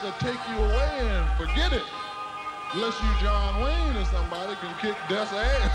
to take you away and forget it. Unless you John Wayne or somebody can kick Death's ass.